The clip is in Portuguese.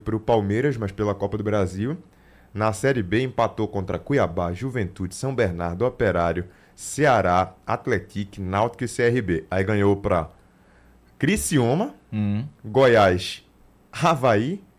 para o Palmeiras, mas pela Copa do Brasil. Na Série B empatou contra Cuiabá, Juventude, São Bernardo, Operário, Ceará, Atlético, Náutico e CRB. Aí ganhou para Criciúma, Hum. Goiás, Avaí,